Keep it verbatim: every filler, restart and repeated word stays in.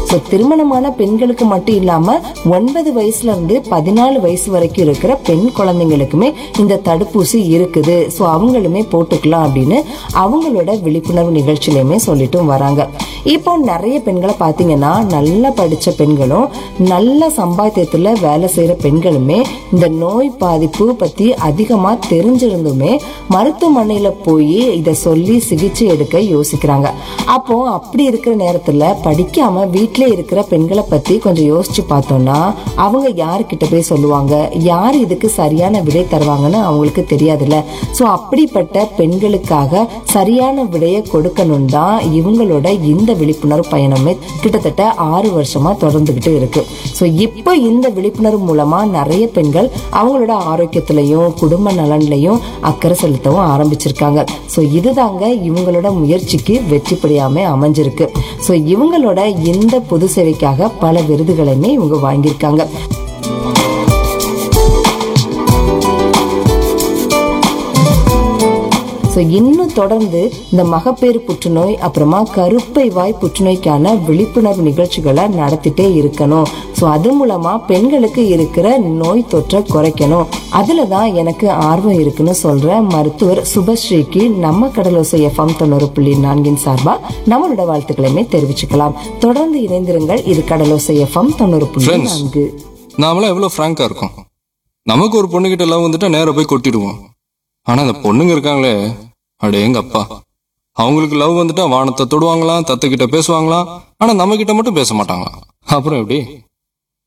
So திருமணமான பெண்களுக்கு மட்டும் இல்லாம ஒன்பது வயசுல இருந்து பதினாலு வயசு வரைக்கும் இருக்கிற பெண் குழந்தைங்களுக்குமே இந்த தடுப்பூசி இருக்குது. சோ அவங்களுமே போட்டுக்கலாம் அப்படின்னு அவங்களோட விழிப்புணர்வு நிகழ்ச்சியிலுமே சொல்லிட்டும் வராங்க. இப்போ நிறைய பெண்களை பாத்தீங்கன்னா நல்லா படிச்ச பெண்களும் நல்ல சம்பாத்தியத்துல வேலை செய்யற பெண்களுமே இந்த நோய் பாதிப்பு பத்தி அதிகமா தெரிஞ்சிருந்துமே மருத்துவமனையில போய் இத சொல்லி சிகிச்சை எடுக்க யோசிக்கிறாங்க. அப்போ அப்படி இருக்கிற நேரத்துல படிக்காம வீட்டிலே இருக்கிற பெண்களை பத்தி கொஞ்சம் யோசிச்சு பார்த்தோம்னா அவங்க யாருக்கிட்ட போய் சொல்லுவாங்க, யார் இதுக்கு சரியான விடை தருவாங்கன்னு அவங்களுக்கு தெரியாதுல்ல. சோ அப்படிப்பட்ட பெண்களுக்காக சரியான விடையை கொடுக்கணும் தான் இவங்களோட இந்த விழிப்புணர்வு பயணமே கிட்டத்தட்ட ஆறு வருஷமா தொடர்ந்துகிட்டு இருக்கு. சோ இப்போ இந்த விழிப்புணர்வு மூலமா நிறைய பெண்கள் அவங்களோட ஆரோக்கியத்திலையும் குடும்ப நலன்லையும் அக்கறை செலுத்தவும் ஆரம்பிச்சிருக்காங்க. சோ இதுதாங்க இவங்களோட முயற்சிக்கு வெற்றிப்படியாம அமைஞ்சிருக்கு. சோ இவங்களோட இந்த பொது சேவைக்காக பல விருதுகளையுமே இவங்க வாங்கியிருக்காங்க. இன்னும் தொடர்ந்து இந்த மகப்பேறு புற்றுநோய் அப்புறமா கருப்பை வாய் புற்றுநோய்க்கான விழிப்புணர்வு நிகழ்ச்சிகளை நடத்திட்டே இருக்கணும். சோ அது மூலமா பெண்களுக்கு இருக்கிற நோய் தொற்றை குறைக்கணும். அதுலதான் எனக்கு ஆர்வம் இருக்குன்னு சொல்ற மருத்துவர் சுபஸ்ரீக்கு நம்ம கடலோசை எஃப்எம் தொண்ணூறு புள்ளி நான்கின் சார்பா நம்மளோட வாழ்த்துக்களையுமே தெரிவிச்சுக்கலாம். தொடர்ந்து இணைந்திருங்கள். இது கடலோசை எஃப்எம் தொண்ணூறு புள்ளி நான்கு. நாமளாம் எவ்வளவு பிராங்கா இருக்கும். நமக்கு ஒரு பொண்ணு கிட்ட லவ் வந்துட்டா நேர போய் கொட்டிடுவோம். ஆனா அந்த பொண்ணுங்க இருக்காங்களே, அடே எங்க அப்பா, அவங்களுக்கு லவ் வந்துட்டா வானத்தை தொடுவாங்களாம், தத்துக்கிட்ட பேசுவாங்களாம், ஆனா நம்ம கிட்ட மட்டும் பேச மாட்டாங்களாம். அப்புறம் எப்படி?